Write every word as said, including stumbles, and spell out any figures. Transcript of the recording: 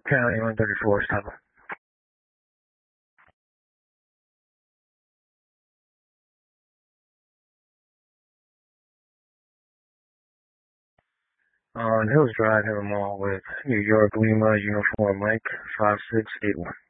County one thirty-four, stop. On Hills Drive, Hillmore with New York Lima Uniform Mike five six eight one.